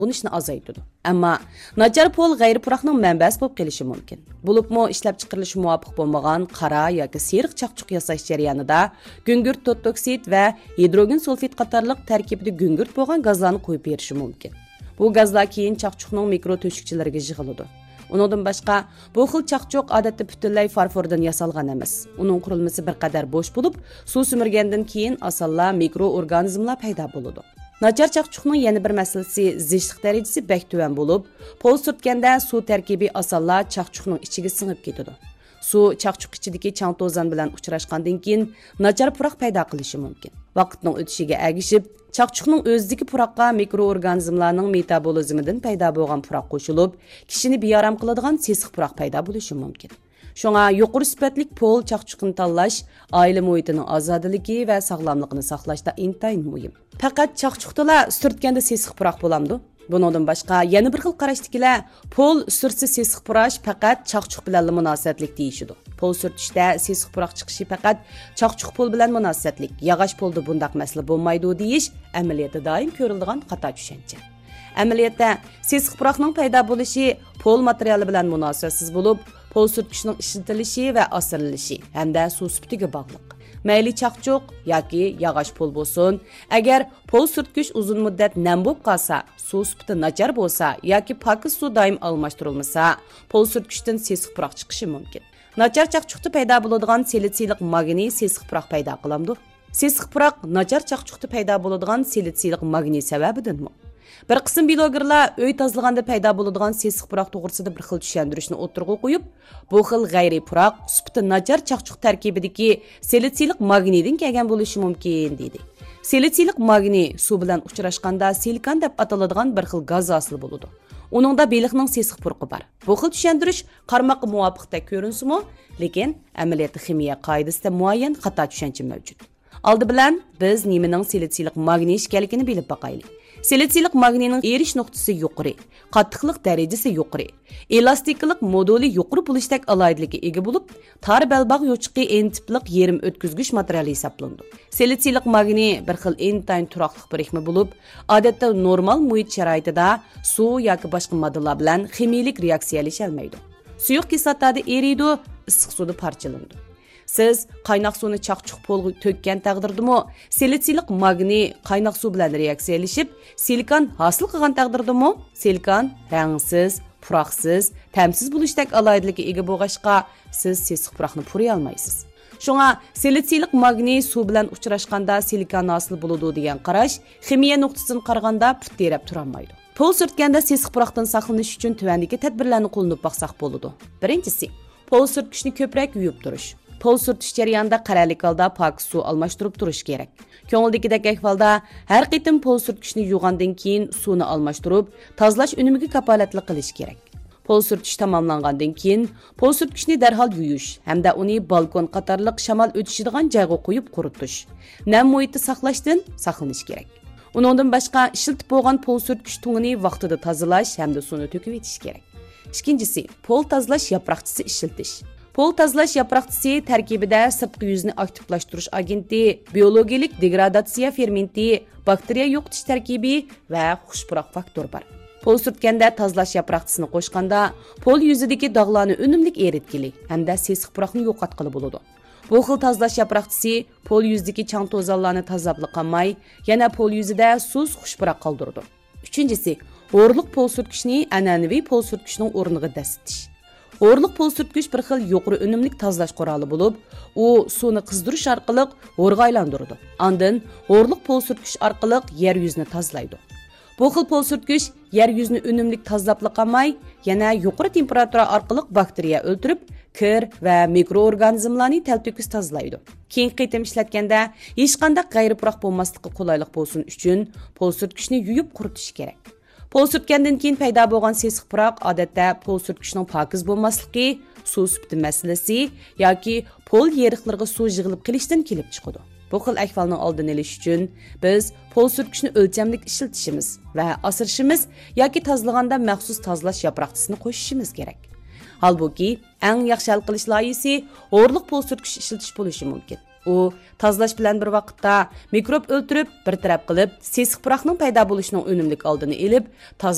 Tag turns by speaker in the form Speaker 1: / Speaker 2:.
Speaker 1: unishni azaytadi. Ammo nachar pol g'ayri puraqning manbasi bo'lib qelishi mumkin. Bo'libmi ishlab chiqarilishi muvofiq bo'lmagan qora yoki seriq chaqchuq yasash jarayonida gungurt to't oksid va hidrogen sulfid qatorliq tarkibida gungurt bo'lgan gazlarni qo'yib berishi mumkin. Bu gazlar keyin chaqchuqning mikro to'shikchilariga yig'iladi. Uningdan boshqa bu xil chaqchuq odatda butunlay farfordan yasalgan emas. Uning qurilmasi bir qadar bo'sh bo'lib, suv simirgandan keyin osonla mikroorganizmlar paydo bo'ladi. Nachar chaqchuqning yana bir masalasi zishliq darajasi bak tuvan bo'lib, pol surtganda suv tarkibi osonla chaqchuqning ichiga singib ketadi. Suv chaqchuq ichidagi chang to'zon bilan uchrashgandan keyin nachar puraq paydo qilishi mumkin. Vaqtning o'tishiga ergishib, chaqchuqning o'zidagi puraqqa mikroorganizmlarning metabolizmidan paydo bo'lgan puraq qo'shilib, kishini bearam qiladigan sesiq puraq paydo bo'lishi mumkin. Shunga yuqori sifatli pol chaqchuqni tanlash oila muhitining ozodaligi va sog'lomligini saqlashda intayin muhim. Faqat chaqchuqdala surtganda sesiq puraq bo'lamdi. Bundan boshqa yana bir xil qarashdagilar pol surtsa sesiq purash faqat chaqchuq bilan munosabatlik deyishidi. Pol surtishda sesiq puraq chiqishi faqat chaqchuq pol bilan munosabatlik, yog'och polda bundaq masala bo'lmaydi deyish amaliyotda doim ko'riladigan xato tushuncha. Amaliyotda sesiq puraqning paydo bo'lishi pol materiali bilan munosabatsiz bo'lib, pol surtishning ishlatilishi va asirilishi hamda suv sifatiga bog'liq. Mayli chaqchuq yoki yog'och pol bo'lsin, agar pol surtkish uzun muddat nam bo'lib qolsa, suv sifati nachar bo'lsa yoki pokiz suv doim almashtirilmasa, pol surtkishdan sesiq puraq chiqishi mumkin. Nachar chaqchuqda paydo bo'ladigan silitsiylik magniy sesiq puraq paydo qilamdi. Sesiq puraq nachar chaqchuqda paydo bo'ladigan silitsiylik magniy sababidanmi? Bir qism blogerlar uy tozalaganda paydo bo'ladigan sesiq puraq to'g'risida bir xil tushuntirishni o'tirg'a qo'yib, bu xil g'ayri puraq sifati nachar chaqchuq tarkibidagi silitsiylik magniydan kelgan bo'lishi mumkin deydi. Silitsiylik magniy suv bilan uchrashganda silikon deb ataladigan bir xil gaz asli bo'ladi. Uningda beliqning sesiq purqi bor. Bu xil tushuntirish qarmoqqa muvofiqdek ko'rinsimi, lekin amaliyotda ximiya qoidasida muayyan xato tushuncha mavjud. Oldi bilan biz nimaning silitsiylik magniy ekanligini bilib boqaylik. Silitsiylik magniyning erish nuqtasi yuqori, qattiqlik darajasi yuqori, elastiklik moduli yuqori bo'lishdak aloyidlikka ega bo'lib, tar balbaq yo'chiqi n-tipliq yerim o'tkazgich materiali hisoblanadi. Silitsiylik magniy bir xil intayin turaqliq birikma bo'lib, odatda normal muhit sharoitida suv yoki boshqa moddalar bilan ximiyalik reaksiyalasha olmaydi. Suyuq kislotada eriydi, issiq suvda parchalanadi. Siz qaynoq suvni chaqchuq polga to'kkan taqdirdami, silitsiylik magniy qaynoq suv bilan reaksiyalashib, silikon hosil qilgan taqdirdami, silikon rangsiz, puraqsiz, ta'msiz bo'lishdak aloyidlikka ega bo'lg'achqa, siz sesiq puraqni puriy olmaysiz. Shunga silitsiylik magniy suv bilan uchrashganda silikon hosil bo'ladi degan qarash ximiya nuqtasidan qaraganda put terab turolmaydi. Pol surtganda sesiq puraqdan saqlanish uchun tuvandagi tadbirlarni qo'llanib baqsaq bo'ladi. Birinchisi, pol surtkichni ko'proq yuvib turish. Pol surtish jarayonida qaralik holda pokiz suv almashtirib turish kerak. Ko'ngildagidek ahvolda har qitim pol surtkichni yuvgandan keyin suvni almashtirib, tozalash unimiga kafolatlik qilish kerak. Pol surtish tamomlangandan keyin pol surtkichni darhol yuvish hamda uni balkon qatorliq shamol o'tishadigan joyga qo'yib quritish. Nam muhitda saqlashdan saqlanish kerak. Uningdan boshqa ishiltib bo'lgan pol surtkich tungini vaqtida tozalash hamda suvni to'kib etish kerak. Ikkinchisi, pol tozalash yaproqchisi ishiltish. Pol tozalash yaproqchisi tarkibida sirtqi yuzni aktivlashtirish agenti, biologik degradatsiya fermenti, bakteriya yo'qotish tarkibi va xushpuraq faktor bor. Pol surtganda tozalash yaproqchisini qo'shganda, pol yuzidagi dog'larni unumlik eritkili hamda sesiq puraqni yo'qotqili bo'ladi. Bu xil tozalash yaproqchisi pol yuzidagi chang to'zonlarni tozalab qolmay, yana pol yuzida suz xushpuraq qoldiradi. Uchinchisi, o'rliq pol surtkichni an'anaviy pol surtkichning o'rniga dasitish. O'rliq pol surtgich bir xil yuqori unumlik tozalash quroli bo'lib, u suvni qizdirish orqali o'rg'a aylantiradi. Ondan o'rliq pol surtgich orqali yer yuzini tozalaydi. Bu xil pol surtgich yer yuzini unumlik tozalab qolmay, yana yuqori temperatura orqali bakteriya o'ldirib, kir va mikroorganizmlarni talto'kis tozalaydi. Keyingi qitim ishlatganda hech qanday g'ayri puraq bo'lmasligi qulaylik bo'lsin uchun pol surtgichni yuvib quritish kerak. Pol surtgandan keyin paydo bo'lgan sesiq puraq odatda pol surtkichning pokiz bo'lmasligi, suv sifati masalasi yoki pol yeriqlariga suv yig'ilib qilishdan kelib chiqadi. Bu xil ahvolni oldini olish uchun biz pol surtkichni o'lchamlik ishlatishimiz va asirishimiz yoki tozalaganda maxsus tozalash yaproqchisini qo'shishimiz kerak. Halbuki, eng yaxshi hal qilish loyihasi o'rliq pol surtkich ishlatish bo'lishi mumkin. U tozalash bilan bir vaqtda mikrob o'ltirib, bir taraf qilib, sesiq puraqning paydo bo'lishining unumlik oldini olib,